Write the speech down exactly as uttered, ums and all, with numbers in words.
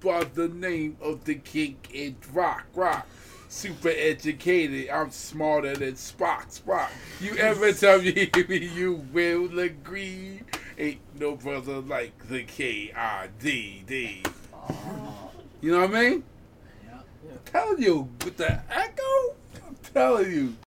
by the name of the king in rock, rock. Super educated, I'm smarter than Spock, Spock. You ever tell me you will agree? Ain't no brother like the K I D D. You know what I mean? Yeah. I'm telling you, with the echo, I'm telling you.